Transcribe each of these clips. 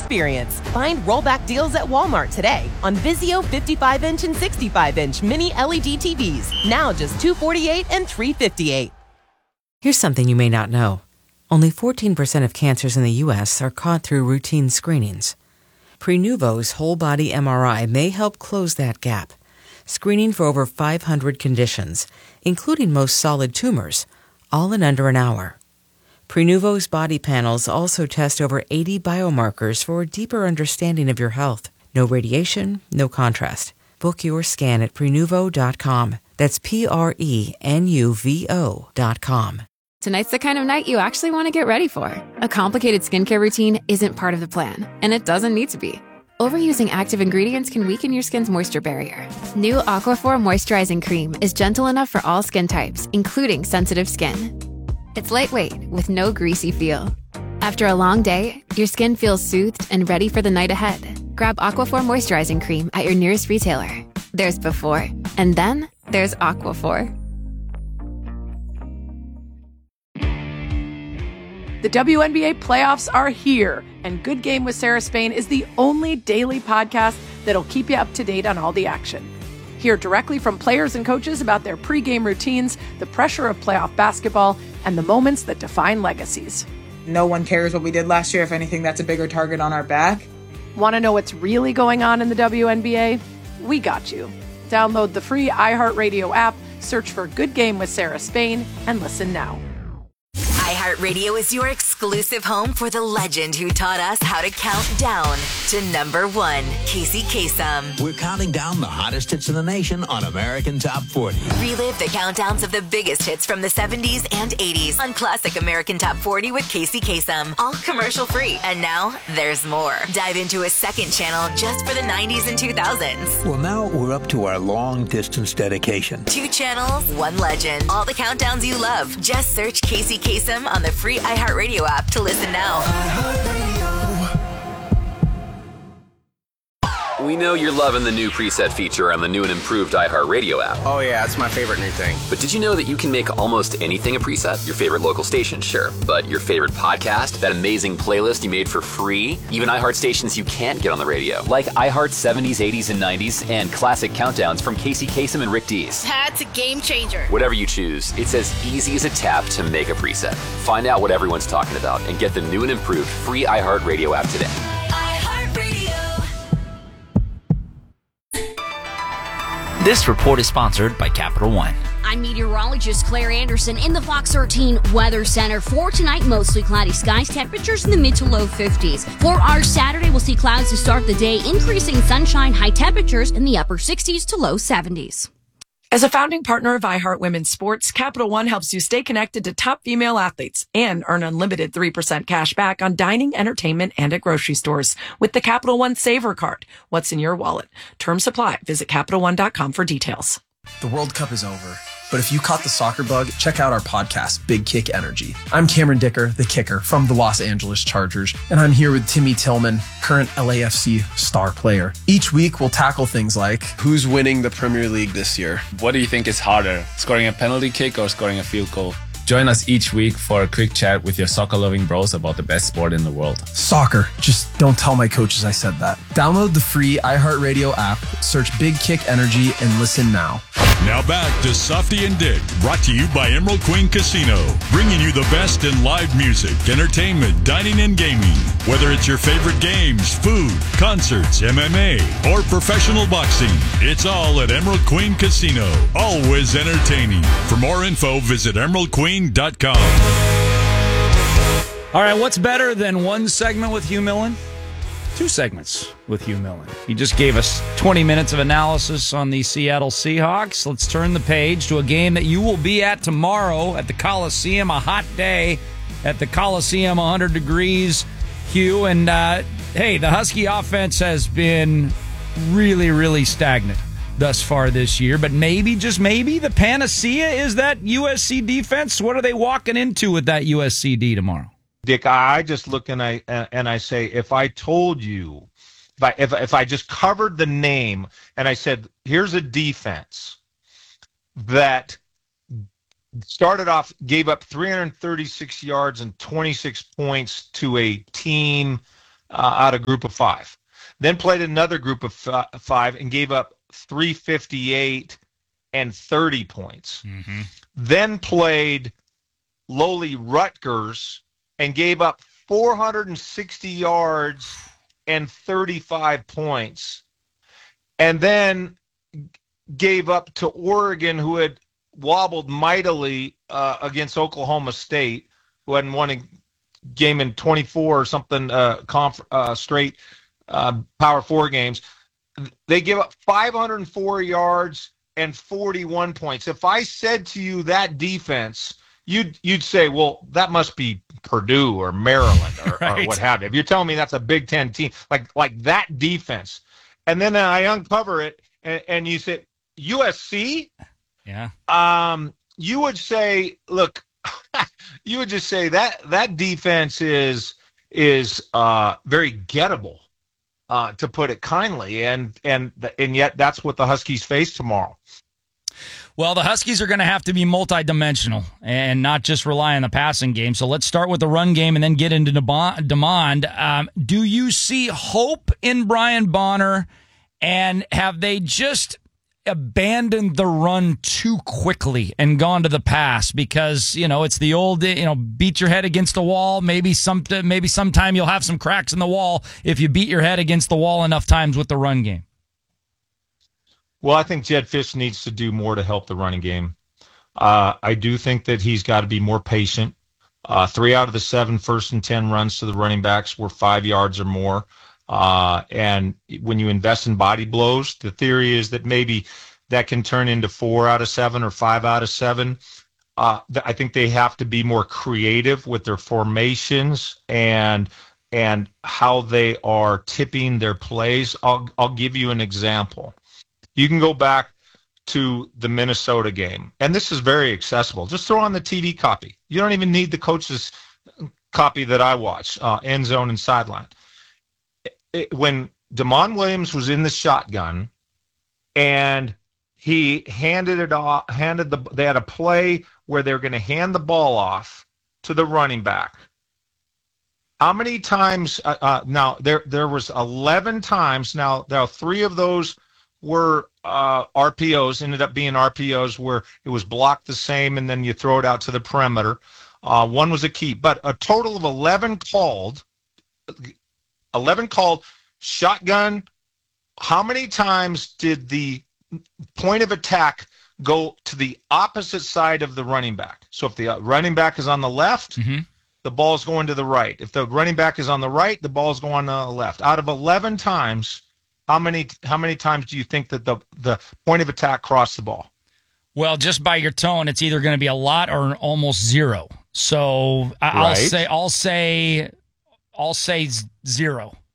experience. Find rollback deals at Walmart today on Vizio 55-inch and 65-inch mini LED TVs. Now just $248 and $358. Here's something you may not know. Only 14% of cancers in the U.S. are caught through routine screenings. Prenuvo's whole-body MRI may help close that gap, screening for over 500 conditions, including most solid tumors, all in under an hour. Prenuvo's body panels also test over 80 biomarkers for a deeper understanding of your health. No radiation, no contrast. Book your scan at Prenuvo.com. That's Prenuvo.com. Tonight's the kind of night you actually want to get ready for. A complicated skincare routine isn't part of the plan, and it doesn't need to be. Overusing active ingredients can weaken your skin's moisture barrier. New Aquaphor Moisturizing Cream is gentle enough for all skin types, including sensitive skin. It's lightweight, with no greasy feel. After a long day, your skin feels soothed and ready for the night ahead. Grab Aquaphor Moisturizing Cream at your nearest retailer. There's before, and then there's Aquaphor. The WNBA playoffs are here, and Good Game with Sarah Spain is the only daily podcast that'll keep you up to date on all the action. Hear directly from players and coaches about their pregame routines, the pressure of playoff basketball, and the moments that define legacies. No one cares what we did last year. If anything, that's a bigger target on our back. Want to know what's really going on in the WNBA? We got you. Download the free iHeartRadio app, search for Good Game with Sarah Spain, and listen now. iHeartRadio is your exclusive home for the legend who taught us how to count down to number one, Casey Kasem. We're counting down the hottest hits in the nation on American Top 40. Relive the countdowns of the biggest hits from the 70s and 80s on Classic American Top 40 with Casey Kasem. All commercial free. And now there's more. Dive into a second channel just for the 90s and 2000s. Well, now we're up to our long distance dedication. 2 channels, 1 legend. All the countdowns you love. Just search Casey Kasem on the free iHeartRadio app to listen now. We know you're loving the new preset feature on the new and improved iHeartRadio app. Oh yeah, it's my favorite new thing. But did you know that you can make almost anything a preset? Your favorite local station, sure. But your favorite podcast, that amazing playlist you made for free, even iHeart stations you can't get on the radio, like iHeart 70s, 80s, and 90s, and classic countdowns from Casey Kasem and Rick Dees. That's a game changer. Whatever you choose, it's as easy as a tap to make a preset. Find out what everyone's talking about and get the new and improved free iHeartRadio app today. This report is sponsored by Capital One. I'm meteorologist Claire Anderson in the Fox 13 Weather Center. For tonight, mostly cloudy skies, temperatures in the mid to low 50s. For our Saturday, we'll see clouds to start the day, increasing sunshine, high temperatures in the upper 60s to low 70s. As a founding partner of iHeart Women's Sports, Capital One helps you stay connected to top female athletes and earn unlimited 3% cash back on dining, entertainment, and at grocery stores with the Capital One Saver Card. What's in your wallet? Terms apply. Visit CapitalOne.com for details. The World Cup is over, but if you caught the soccer bug, check out our podcast, Big Kick Energy. I'm Cameron Dicker, the kicker from the Los Angeles Chargers, and I'm here with Timmy Tillman, current LAFC star player. Each week, we'll tackle things like, who's winning the Premier League this year? What do you think is harder, scoring a penalty kick or scoring a field goal? Join us each week for a quick chat with your soccer-loving bros about the best sport in the world. Soccer. Just don't tell my coaches I said that. Download the free iHeartRadio app, search Big Kick Energy, and listen now. Now back to Softy and Dick, brought to you by Emerald Queen Casino, bringing you the best in live music, entertainment, dining, and gaming. Whether it's your favorite games, food, concerts, MMA, or professional boxing, it's all at Emerald Queen Casino. Always entertaining. For more info, visit emeraldqueen.com. All right, what's better than one segment with Hugh Millen? 2 segments with Hugh Millen. He just gave us 20 minutes of analysis on the Seattle Seahawks. Let's turn the page to a game that you will be at tomorrow at the Coliseum, a hot day at the Coliseum, 100 degrees, Hugh. And, hey, the Husky offense has been really, really stagnant thus far this year. But maybe, just maybe, the panacea is that USC defense. What are they walking into with that USC D tomorrow? Dick, I just look and I say, if I told you, if I just covered the name and I said, here's a defense that started off, gave up 336 yards and 26 points to a team out of group of 5. Then played another group of 5 and gave up 358 and 30 points. Mm-hmm. Then played lowly Rutgers and gave up 460 yards and 35 points. And then gave up to Oregon, who had wobbled mightily against Oklahoma State, who hadn't won a game in 24 or something straight Power 4 games. They give up 504 yards and 41 points. If I said to you that defense, you'd say, well, that must be Purdue or Maryland or, right. or what have you. If you're telling me that's a Big Ten team, like that defense, and then I uncover it and you say USC, yeah, you would say, look, you would just say that defense is very gettable, to put it kindly, and yet that's what the Huskies face tomorrow. Well, the Huskies are going to have to be multidimensional and not just rely on the passing game. So let's start with the run game and then get into Demond. Do you see hope in Brian Bonner, and have they just abandoned the run too quickly and gone to the pass? Because, it's the old, beat your head against the wall. Maybe sometime you'll have some cracks in the wall if you beat your head against the wall enough times with the run game. Well, I think Jedd Fisch needs to do more to help the running game. I do think that he's got to be more patient. 3 out of the 7 first and 10 runs to the running backs were 5 yards or more. And when you invest in body blows, the theory is that maybe that can turn into 4 out of 7 or 5 out of 7. I think they have to be more creative with their formations and how they are tipping their plays. I'll give you an example. You can go back to the Minnesota game, and this is very accessible. Just throw on the TV copy. You don't even need the coach's copy that I watch, end zone and sideline. When Demond Williams was in the shotgun and he handed it off, they had a play where they're going to hand the ball off to the running back. How many times? Now there was 11 times. Now 3 of those were RPOs, ended up being RPOs where it was blocked the same, and then you throw it out to the perimeter. One was a keep, but a total of 11 called shotgun. How many times did the point of attack go to the opposite side of the running back? So if the running back is on the left, mm-hmm. the ball's going to the right. If the running back is on the right, the ball's going to the left. Out of 11 times, how many times do you think that the point of attack crossed the ball? Well, just by your tone, it's either going to be a lot or almost 0. So I'll say 0.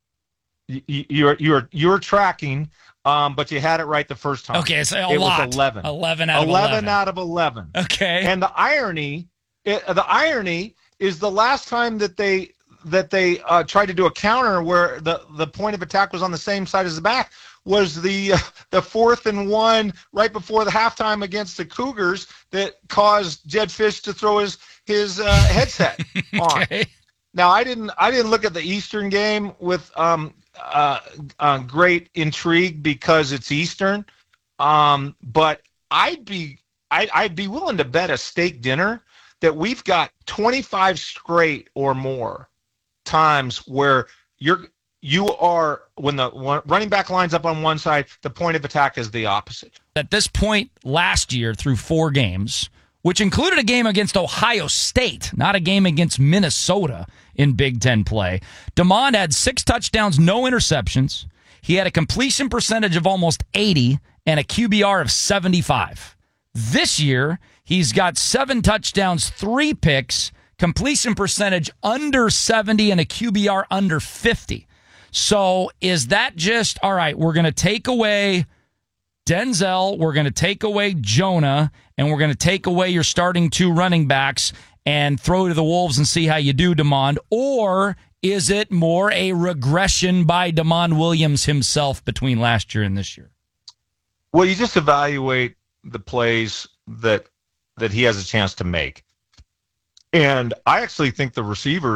You're tracking, but you had it right the first time. Okay, so it lot. was 11. 11 out of 11. 11 out of 11. Okay. And the irony is the last time that they tried to do a counter where the point of attack was on the same side as the back was the 4th and 1 right before the halftime against the Cougars that caused Jedd Fisch to throw his headset on. Okay. Now I didn't look at the Eastern game with great intrigue because it's Eastern, but I'd be willing to bet a steak dinner that we've got 25 straight or more times where you are when the running back lines up on one side, the point of attack is the opposite. At this point last year, through 4 games, which included a game against Ohio State, not a game against Minnesota in Big Ten play, Demond had 6 touchdowns, no interceptions. He had a completion percentage of almost 80 and a QBR of 75. This year, he's got 7 touchdowns, 3 picks, completion percentage under 70, and a QBR under 50. So is that just, all right, we're going to take away Denzel, we're going to take away Jonah, and we're going to take away your starting 2 running backs and throw to the Wolves and see how you do, Demond? Or is it more a regression by Demond Williams himself between last year and this year? Well, you just evaluate the plays that he has a chance to make. And I actually think the receivers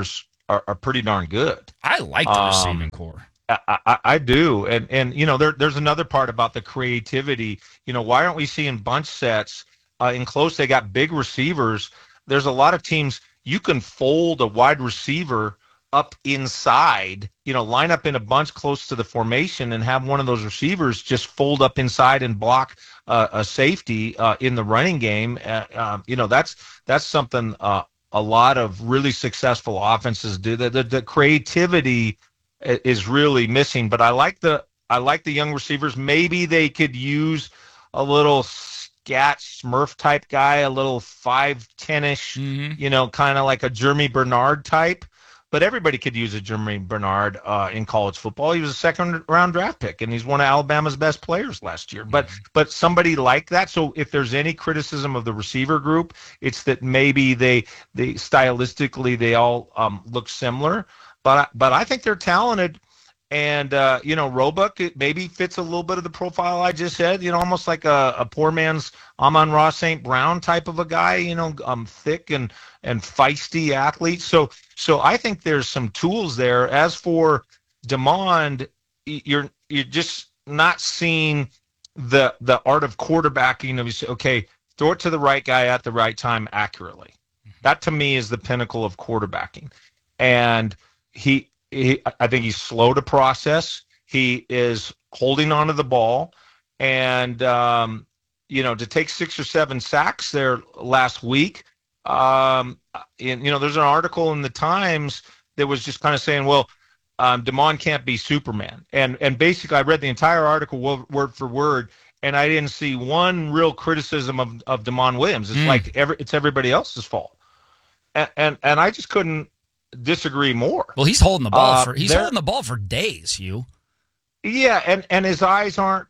are pretty darn good. I like the receiving core. I do, and there's another part about the creativity. Why aren't we seeing bunch sets in close? They got big receivers. There's a lot of teams you can fold a wide receiver up inside, line up in a bunch close to the formation and have one of those receivers just fold up inside and block a safety in the running game. That's something a lot of really successful offenses do. The creativity is really missing, but I like the young receivers. Maybe they could use a little scat Smurf type guy, a little 5'10"-ish, kind of like a Jeremy Bernard type. But everybody could use a Jeremy Bernard in college football. He was a second-round draft pick, and he's one of Alabama's best players last year. But somebody like that. So if there's any criticism of the receiver group, it's that maybe they stylistically they all look similar. But I think they're talented, and Roebuck it maybe fits a little bit of the profile I just said. Almost like a poor man's Amon-Ra St. Brown type of a guy. Thick and feisty athlete. So I think there's some tools there. As for DeMond, you're just not seeing the art of quarterbacking. Of you say, okay, throw it to the right guy at the right time accurately. That to me is the pinnacle of quarterbacking, and I think he's slow to process. He is holding onto the ball, and to take 6 or 7 sacks there last week. There's an article in the Times that was just kind of saying, well, DeMond can't be Superman, and basically I read the entire article word for word, and I didn't see one real criticism of DeMond Williams. It's like it's everybody else's fault, and I just couldn't disagree more. Well, he's holding the ball holding the ball for days, Hugh. Yeah, and his eyes aren't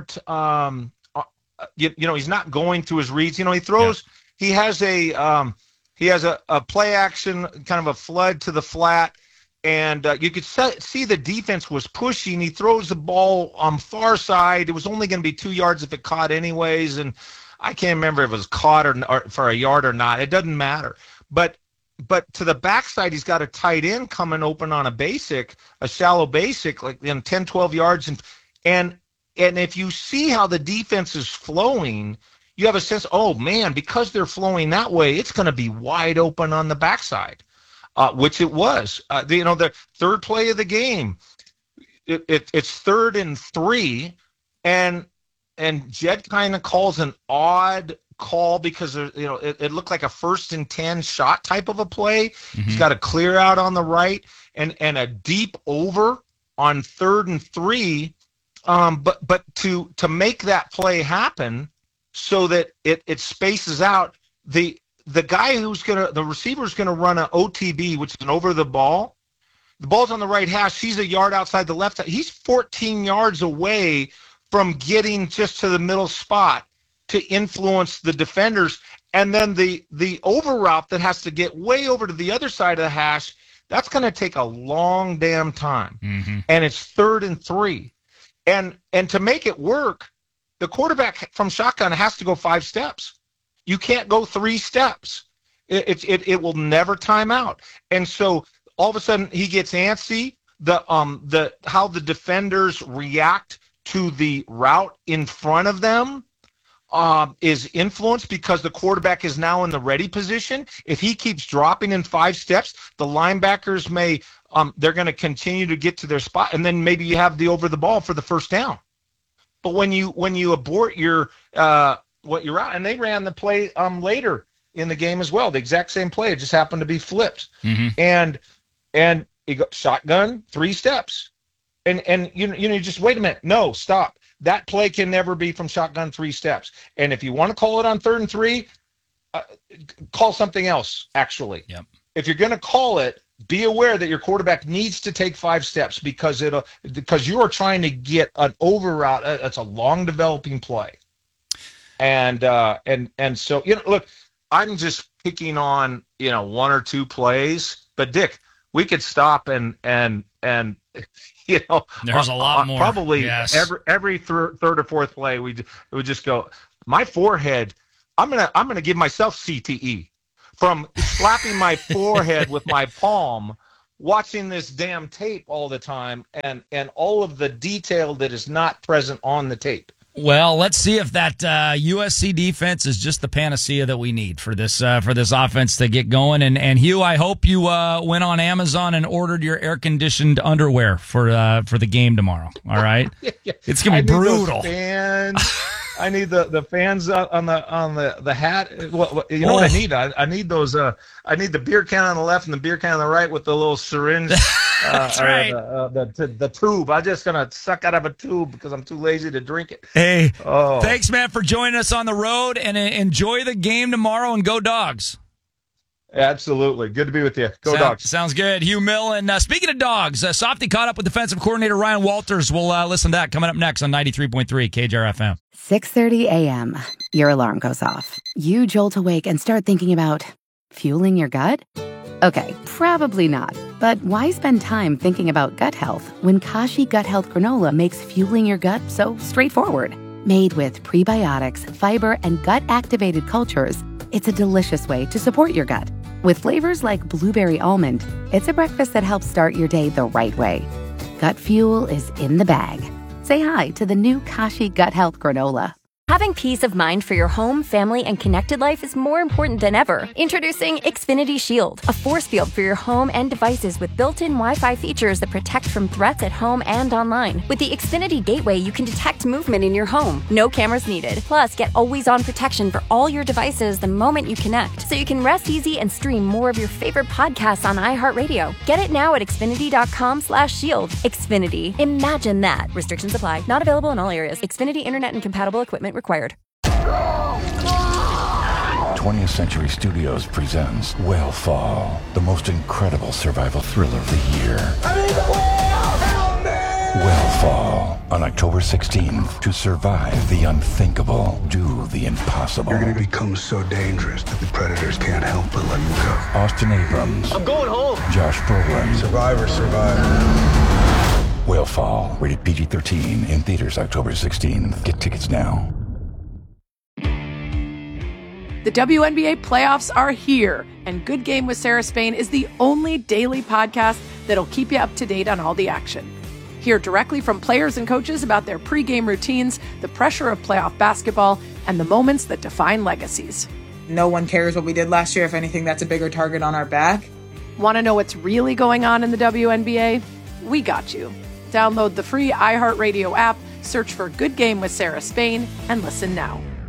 he's not going through his reads. He throws. Yeah. He has a play action, kind of a flood to the flat, and you could see the defense was pushing. He throws the ball on far side. It was only going to be 2 yards if it caught anyways, and I can't remember if it was caught or for a yard or not. It doesn't matter, but to the backside, he's got a tight end coming open on a shallow basic, like 10, 12 yards. And if you see how the defense is flowing, you have a sense, oh, man, because they're flowing that way, it's going to be wide open on the backside, which it was. The third play of the game, it's 3rd and 3, and Jed kind of calls an odd call because it looked like a 1st and 10 shot type of a play. Mm-hmm. He's got a clear out on the right and a deep over on 3rd and 3. But to make that play happen so that it spaces out, the guy the receiver's gonna run an OTB, which is an over the ball. The ball's on the right hash. He's a yard outside the left. He's 14 yards away from getting just to the middle spot to influence the defenders, and then the over route that has to get way over to the other side of the hash, that's going to take a long damn time. Mm-hmm. And it's 3rd and 3. And to make it work, the quarterback from shotgun has to go 5 steps. You can't go 3 steps. It will never time out. And so all of a sudden he gets antsy. How the defenders react to the route in front of them is influenced because the quarterback is now in the ready position. If he keeps dropping in 5 steps, the linebackers may they're going to continue to get to their spot, and then maybe you have the over the ball for the first down. But when you abort your what you're out, and they ran the play later in the game as well, the exact same play, it just happened to be flipped, and he got shotgun 3 steps, and you just wait a minute, no, stop. That play can never be from shotgun 3 steps. And if you want to call it on 3rd and 3, call something else, actually. Yep. If you're going to call it, be aware that your quarterback needs to take 5 steps because you are trying to get an over route. It's a long developing play. And so, look, I'm just picking on, 1 or 2 plays. But, Dick, we could stop and there's a lot more. Probably yes. every 3rd or 4th play, we would just go. My forehead. I'm gonna give myself CTE from slapping my forehead with my palm watching this damn tape all the time and all of the detail that is not present on the tape. Well, let's see if that USC defense is just the panacea that we need for this offense to get going. And Hugh, I hope you went on Amazon and ordered your air-conditioned underwear for the game tomorrow. All right, it's gonna be brutal. I need the fans on the hat. Well, you know what I need? I need those. I need the beer can on the left and the beer can on the right with the little syringe. That's right. The tube. I'm just gonna suck out of a tube because I'm too lazy to drink it. Hey, thanks, man, for joining us on the road, and enjoy the game tomorrow. And go Dogs! Absolutely, good to be with you. Go Dogs! Sounds good. Hugh Millen. Speaking of dogs, Softy caught up with defensive coordinator Ryan Walters. We'll listen to that coming up next on 93.3 KJR-FM. 6:30 a.m. Your alarm goes off. You jolt awake and start thinking about fueling your gut. Okay, probably not. But why spend time thinking about gut health when Kashi Gut Health Granola makes fueling your gut so straightforward? Made with prebiotics, fiber, and gut-activated cultures, it's a delicious way to support your gut. With flavors like blueberry almond, it's a breakfast that helps start your day the right way. Gut fuel is in the bag. Say hi to the new Kashi Gut Health Granola. Having peace of mind for your home, family, and connected life is more important than ever. Introducing Xfinity Shield, a force field for your home and devices with built-in Wi-Fi features that protect from threats at home and online. With the Xfinity Gateway, you can detect movement in your home. No cameras needed. Plus, get always-on protection for all your devices the moment you connect, so you can rest easy and stream more of your favorite podcasts on iHeartRadio. Get it now at Xfinity.com/shield. Xfinity. Imagine that. Restrictions apply. Not available in all areas. Xfinity Internet and compatible equipment required. 20th Century Studios presents Whale the most incredible survival thriller of the year. Whale on October 16th. To survive the unthinkable, do the impossible. You're going to become so dangerous that the predators can't help but let you go. Austin Abrams. I'm going home. Josh Brolin. Survivor. Whale, rated PG-13, in theaters October 16th. Get tickets now. The WNBA playoffs are here, and Good Game with Sarah Spain is the only daily podcast that'll keep you up to date on all the action. Hear directly from players and coaches about their pregame routines, the pressure of playoff basketball, and the moments that define legacies. No one cares what we did last year. If anything, that's a bigger target on our back. Want to know what's really going on in the WNBA? We got you. Download the free iHeartRadio app, search for Good Game with Sarah Spain, and listen now.